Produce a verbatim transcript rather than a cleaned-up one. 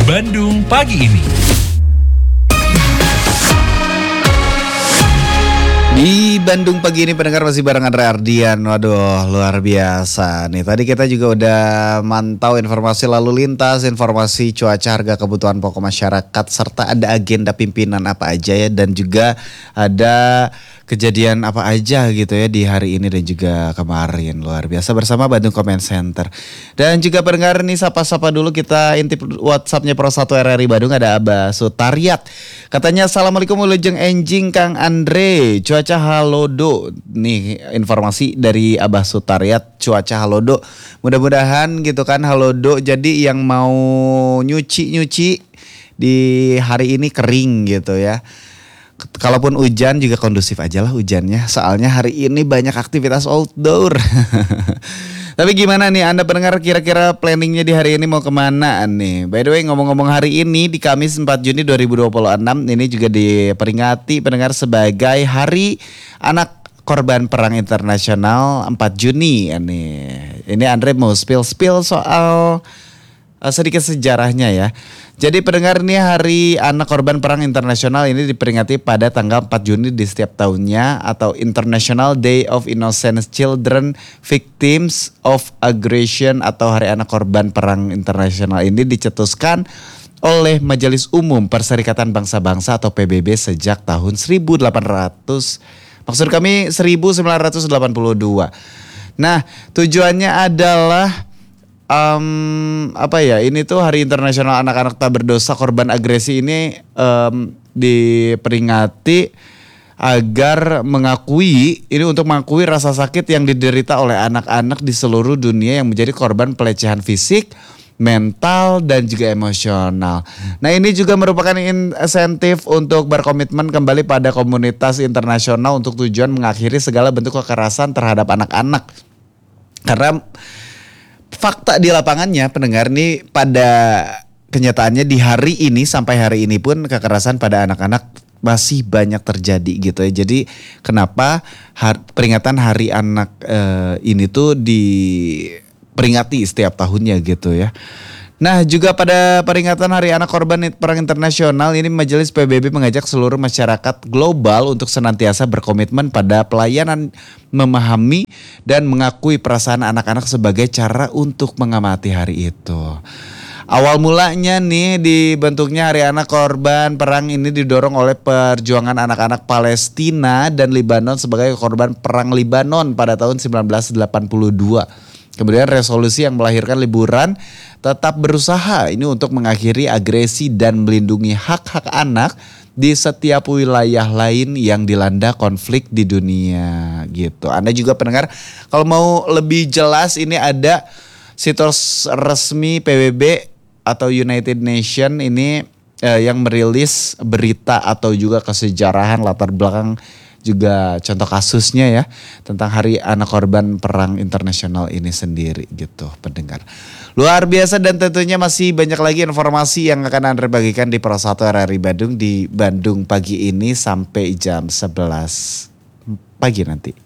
Bandung Pagi Ini. Di Bandung Pagi Ini pendengar masih bareng Andre Ardian. Waduh, luar biasa nih. Tadi kita juga udah mantau informasi lalu lintas, informasi cuaca, harga kebutuhan pokok masyarakat, serta ada agenda pimpinan apa aja ya, dan juga ada kejadian apa aja gitu ya di hari ini dan juga kemarin. Luar biasa bersama Bandung Comment Center. Dan juga pendengar nih, sapa-sapa dulu, kita intip WhatsAppnya Pro satu R R I Bandung. Ada Abah Sutariat. Katanya Assalamualaikum Wilujeng Enjing Kang Andre. Cuaca halodo. Nih informasi dari Abah Sutariat, cuaca halodo. Mudah-mudahan gitu kan halodo. Jadi yang mau nyuci-nyuci di hari ini kering gitu ya. Kalaupun hujan juga kondusif aja lah hujannya. Soalnya hari ini banyak aktivitas outdoor. Tapi gimana nih Anda pendengar, kira-kira planningnya di hari ini mau kemana nih? By the way, ngomong-ngomong hari ini di Kamis empat Juni dua ribu dua puluh enam, ini juga diperingati pendengar sebagai Hari Anak Korban Perang Internasional empat Juni. Ini, ini Andre mau spill-spill soal uh, sedikit sejarahnya ya. Jadi pendengar nih, Hari Anak Korban Perang Internasional ini diperingati pada tanggal empat Juni di setiap tahunnya, atau International Day of Innocent Children Victims of Aggression, atau Hari Anak Korban Perang Internasional ini dicetuskan oleh Majelis Umum Perserikatan Bangsa-Bangsa atau P B B sejak tahun seribu delapan ratus, maksud kami seribu sembilan ratus delapan puluh dua. Nah, tujuannya adalah Um, apa ya, ini tuh Hari Internasional Anak-anak Tak Berdosa Korban Agresi ini um, diperingati agar mengakui, ini untuk mengakui rasa sakit yang diderita oleh anak-anak di seluruh dunia yang menjadi korban pelecehan fisik, mental, dan juga emosional. Nah, ini juga merupakan insentif untuk berkomitmen kembali pada komunitas internasional untuk tujuan mengakhiri segala bentuk kekerasan terhadap anak-anak. Karena fakta di lapangannya pendengar nih, pada kenyataannya di hari ini sampai hari ini pun kekerasan pada anak-anak masih banyak terjadi gitu ya. Jadi kenapa har- peringatan Hari Anak eh, ini tuh diperingati setiap tahunnya gitu ya. Nah, juga pada peringatan Hari Anak Korban Perang Internasional ini, Majelis P B B mengajak seluruh masyarakat global untuk senantiasa berkomitmen pada pelayanan, memahami dan mengakui perasaan anak-anak sebagai cara untuk mengamati hari itu. Awal mulanya nih dibentuknya Hari Anak Korban Perang ini didorong oleh perjuangan anak-anak Palestina dan Lebanon sebagai korban perang Lebanon pada tahun seribu sembilan ratus delapan puluh dua. Kemudian resolusi yang melahirkan liburan tetap berusaha ini untuk mengakhiri agresi dan melindungi hak-hak anak di setiap wilayah lain yang dilanda konflik di dunia gitu. Anda juga pendengar, kalau mau lebih jelas ini ada situs resmi P B B atau United Nation ini eh, yang merilis berita atau juga kesejarahan latar belakang, juga contoh kasusnya ya, tentang Hari Anak Korban Perang Internasional ini sendiri gitu pendengar. Luar biasa, dan tentunya masih banyak lagi informasi yang akan Anda bagikan di Pro satu R R I Bandung di Bandung Pagi Ini sampai jam sebelas pagi nanti.